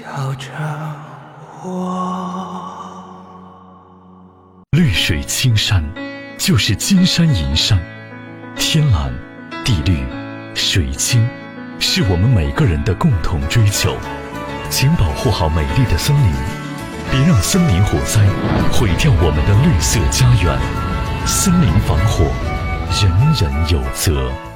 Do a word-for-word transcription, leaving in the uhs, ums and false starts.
靠着我。 绿水青山就是金山银山，天蓝地绿水清是我们每个人的共同追求。请保护好美丽的森林，别让森林火灾毁掉我们的绿色家园。森林防火，人人有责。